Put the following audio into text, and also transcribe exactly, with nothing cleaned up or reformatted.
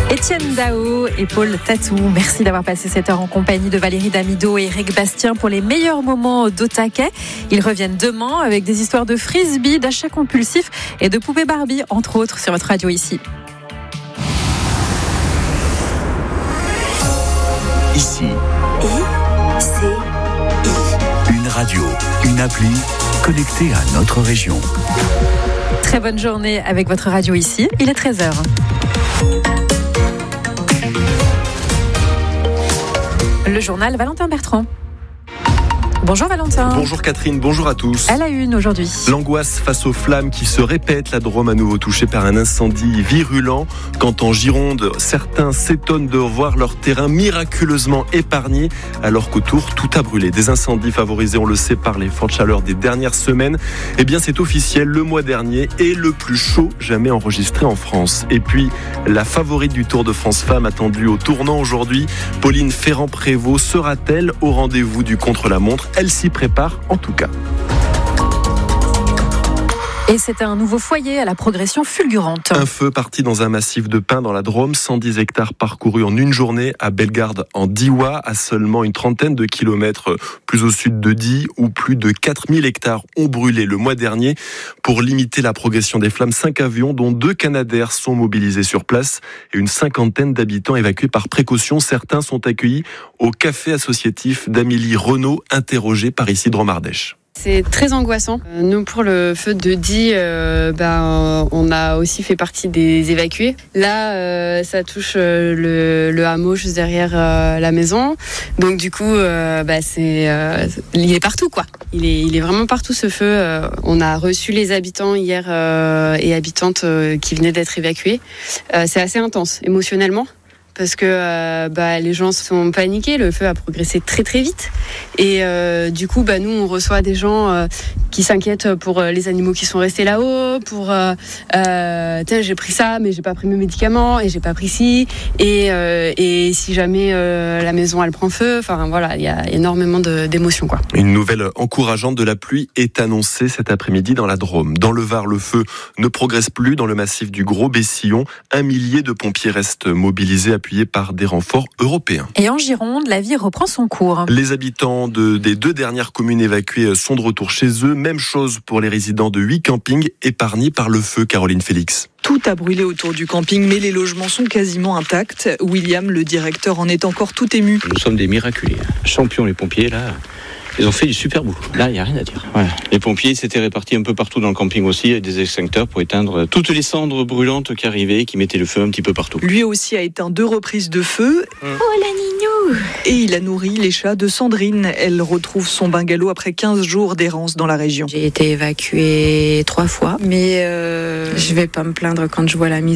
Étienne Dao et Paul Tatou, merci d'avoir passé cette heure en compagnie de Valérie Damido et Eric Bastien pour les meilleurs moments d'Otaquet. Ils reviennent demain avec des histoires de frisbee, d'achats compulsifs et de poupées Barbie, entre autres, sur votre radio ici. Ici. I, C, I. Une radio, une appli connectée à notre région. Très bonne journée avec votre radio ici. Il est treize heures. Le journal Valentin Bertrand. Bonjour Valentin. Bonjour Catherine, bonjour à tous. À la une aujourd'hui. L'angoisse face aux flammes qui se répètent. La Drôme à nouveau touchée par un incendie virulent. Quand en Gironde, certains s'étonnent de voir leur terrain miraculeusement épargné alors qu'autour tout a brûlé. Des incendies favorisés, on le sait, par les fortes chaleurs des dernières semaines. Eh bien c'est officiel, le mois dernier est le plus chaud jamais enregistré en France. Et puis la favorite du Tour de France Femmes attendue au tournant aujourd'hui, Pauline Ferrand-Prévot, sera-t-elle au rendez-vous du contre-la-montre ? Elle s'y prépare en tout cas. Et c'est un nouveau foyer à la progression fulgurante. Un feu parti dans un massif de pins dans la Drôme, cent dix hectares parcourus en une journée à Bellegarde en Diois, à seulement une trentaine de kilomètres plus au sud de Die, où plus de quatre mille hectares ont brûlé le mois dernier. Pour limiter la progression des flammes, cinq avions, dont deux Canadair, sont mobilisés sur place et une cinquantaine d'habitants évacués par précaution. Certains sont accueillis au café associatif d'Amélie Renaud, interrogée par ici Drôme-Ardèche. C'est très angoissant. Nous, pour le feu de Die, euh, ben, on a aussi fait partie des évacués. Là, euh, ça touche euh, le, le hameau juste derrière euh, la maison. Donc, du coup, euh, bah, c'est, euh, il est partout, quoi. Il est, il est vraiment partout, ce feu. Euh, on a reçu les habitants hier euh, et habitantes euh, qui venaient d'être évacués. Euh, c'est assez intense, émotionnellement. Parce que euh, bah, les gens sont paniqués, le feu a progressé très très vite. Et euh, du coup, bah, nous, on reçoit des gens euh, qui s'inquiètent pour euh, les animaux qui sont restés là-haut, pour euh, euh, tiens, j'ai pris ça, mais j'ai pas pris mes médicaments, et j'ai pas pris ci, et, euh, et si jamais euh, la maison elle prend feu, enfin voilà, il y a énormément de, d'émotions, quoi. Une nouvelle encourageante de la pluie est annoncée cet après-midi dans la Drôme. Dans le Var, le feu ne progresse plus dans le massif du Gros-Bessillon. Un millier de pompiers restent mobilisés, appuyés par des renforts européens. Et en Gironde, la vie reprend son cours. Les habitants de, des deux dernières communes évacuées sont de retour chez eux. Même chose pour les résidents de huit campings épargnés par le feu. Caroline Félix. Tout a brûlé autour du camping, mais les logements sont quasiment intacts. William, le directeur, en est encore tout ému. Nous sommes des miraculés. Champions, les pompiers, là. Ils ont fait du super boulot. Là, il n'y a rien à dire. Ouais. Les pompiers s'étaient répartis un peu partout dans le camping aussi, avec des extincteurs pour éteindre toutes les cendres brûlantes qui arrivaient, qui mettaient le feu un petit peu partout. Lui aussi a éteint deux reprises de feu. Oh la Ninou! Et il a nourri les chats de Sandrine. Elle retrouve son bungalow après quinze jours d'errance dans la région. J'ai été évacuée trois fois, mais euh, je vais pas me plaindre quand je vois la mise